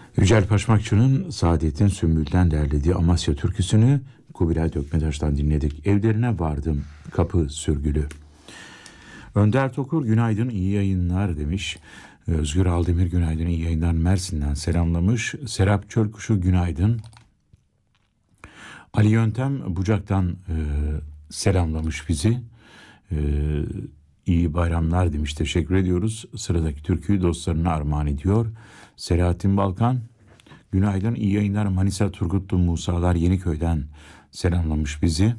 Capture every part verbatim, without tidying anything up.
Yücel Paşmakçı'nın Saadettin Sümbül'den derlediği Amasya türküsünü Kubilay Dökmetaş'tan dinledik. Evlerine vardım, kapı sürgülü. Önder Tokur günaydın, iyi yayınlar demiş. Özgür Aldemir günaydın, iyi yayınlar, Mersin'den selamlamış. Serap Çölkuşu günaydın. Ali Yöntem Bucak'tan e, selamlamış bizi. E, iyi bayramlar demiş, teşekkür ediyoruz. Sıradaki türküyü dostlarına armağan ediyor. Selahattin Balkan günaydın, iyi yayınlar. Manisa Turgutlu Musalar Yeniköy'den selamlamış bizi.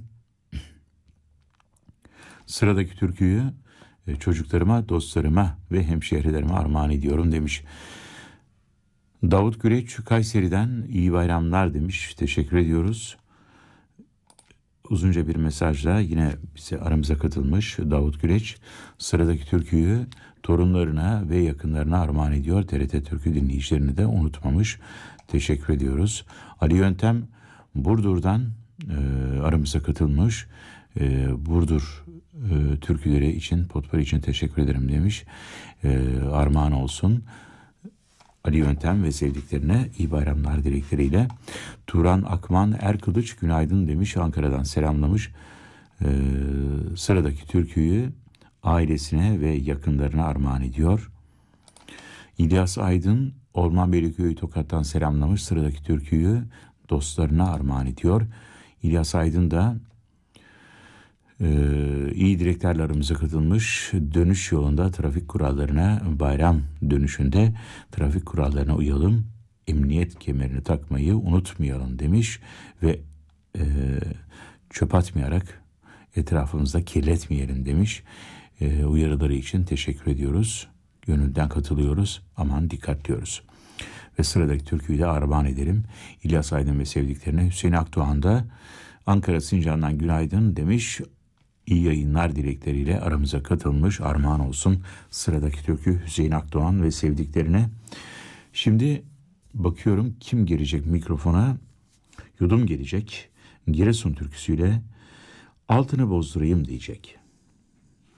Sıradaki türküyü e, çocuklarıma, dostlarıma ve hemşehrilerime armağan ediyorum demiş. Davut Güreç Kayseri'den iyi bayramlar demiş, teşekkür ediyoruz. Uzunca bir mesajla yine bize aramıza katılmış Davut Güreç. Sıradaki türküyü torunlarına ve yakınlarına armağan ediyor. T R T Türkü dinleyicilerini de unutmamış. Teşekkür ediyoruz. Ali Yöntem Burdur'dan e, aramıza katılmış. E, Burdur e, türküleri için, potpori için teşekkür ederim demiş. E, armağan olsun. Ali Yöntem ve sevdiklerine iyi bayramlar dilekleriyle. Turan Akman Erkılıç günaydın demiş, Ankara'dan selamlamış. Ee, sıradaki türküyü ailesine ve yakınlarına armağan ediyor. İlyas Aydın Ormanbeyli Köyü Tokat'tan selamlamış. Sıradaki türküyü dostlarına armağan ediyor. İlyas Aydın da Ee, iyi dileklerle aramıza katılmış. Dönüş yolunda trafik kurallarına, bayram dönüşünde trafik kurallarına uyalım, emniyet kemerini takmayı unutmayalım demiş ve e, çöp atmayarak etrafımızda kirletmeyelim demiş. E, uyarıları için teşekkür ediyoruz. Gönülden katılıyoruz. Aman dikkat diyoruz. Ve sıradaki türküyü de armağan edelim. İlyas Aydın ve sevdiklerine. Hüseyin Akdoğan da Ankara Sincan'dan günaydın demiş. İyi yayınlar dilekleriyle aramıza katılmış, armağan olsun. Sıradaki türkü Hüseyin Akdoğan ve sevdiklerine. Şimdi bakıyorum kim gelecek mikrofona. Yudum gelecek. Giresun türküsüyle altını bozdurayım diyecek.